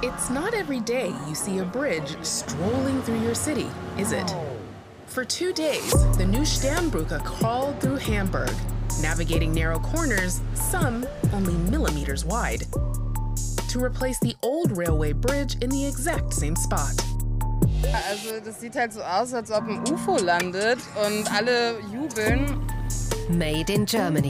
It's not every day you see a bridge strolling through your city, is it? For 2 days, the new Sternbrücke crawled through Hamburg, navigating narrow corners, some only millimeters wide, to replace the old railway bridge in the exact same spot. Also das sieht halt so aus, als ob ein UFO landet und alle jubeln. Made in Germany.